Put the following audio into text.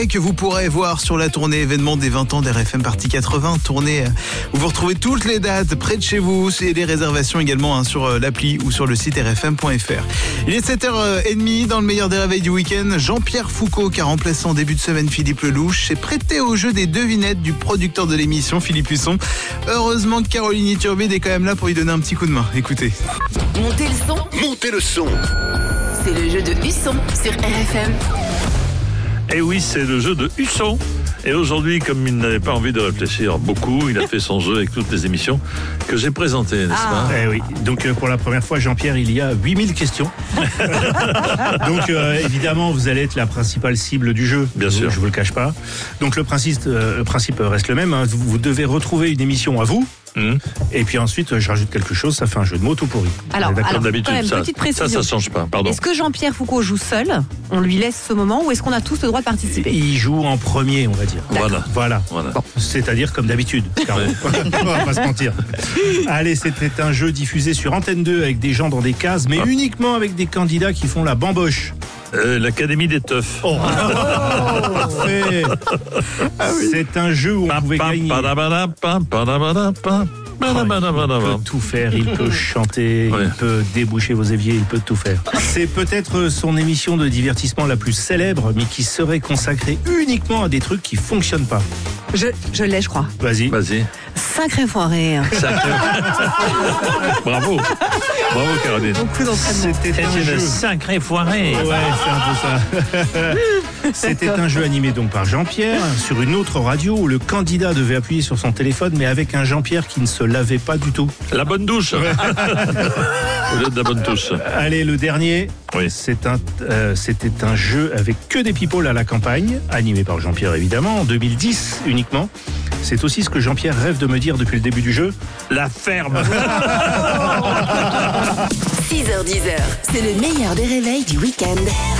Et que vous pourrez voir sur la tournée événement des 20 ans d'RFM Partie 80, tournée où vous retrouvez toutes les dates près de chez vous et les réservations également sur l'appli ou sur le site rfm.fr. Il est 7h30 dans le meilleur des réveils du week-end. Jean-Pierre Foucault, qui a remplacé en début de semaine Philippe Lelouch, s'est prêté au jeu des devinettes du producteur de l'émission, Philippe Husson. Heureusement que Caroline Iturbide est quand même là pour lui donner un petit coup de main. Écoutez. Montez le son. Montez le son. C'est le jeu de Husson sur RFM. Et oui, c'est le jeu de Husson. Et aujourd'hui, comme il n'avait pas envie de réfléchir beaucoup, il a fait son jeu avec toutes les émissions que j'ai présentées, n'est-ce pas ? Eh oui, donc pour la première fois, Jean-Pierre, il y a 8000 questions. Donc évidemment, vous allez être la principale cible du jeu. Bien sûr. Je vous le cache pas. Donc le principe reste le même. Hein. Vous devez retrouver une émission à vous. Et puis ensuite, je rajoute quelque chose, ça fait un jeu de mots tout pourri. Alors, Comme d'habitude, quand même, ça petite précision. ça change pas. Pardon. Est-ce que Jean-Pierre Foucault joue seul ? On lui laisse ce moment ou est-ce qu'on a tous le droit de participer ? Il joue en premier, on va dire. Voilà. Bon. C'est-à-dire comme d'habitude. On va pas se mentir. Allez, c'était un jeu diffusé sur Antenne 2 avec des gens dans des cases, mais uniquement avec des candidats qui font la bamboche. L'Académie des teufs. Oh, parfait. C'est un jeu où on pouvait gagner. Il peut tout faire, il peut chanter, il peut déboucher vos éviers, il peut tout faire. C'est peut-être son émission de divertissement la plus célèbre, mais qui serait consacrée uniquement à des trucs qui fonctionnent pas. Je l'ai, je crois. Vas-y. Sacré foiré. Bravo, Caroline. Beaucoup d'entraînement. C'était un jeu. Sacré foiré. Ouais, c'est un peu ça. C'était un jeu animé donc par Jean-Pierre sur une autre radio où le candidat devait appuyer sur son téléphone, mais avec un Jean-Pierre qui ne se lavait pas du tout. La bonne douche. Au lieu de la bonne touche. Allez, le dernier. Oui. C'était un jeu avec que des people à la campagne, animé par Jean-Pierre évidemment, en 2010 uniquement. C'est aussi ce que Jean-Pierre rêve de me dire depuis le début du jeu. La ferme. 6h-10h, c'est le meilleur des réveils du week-end.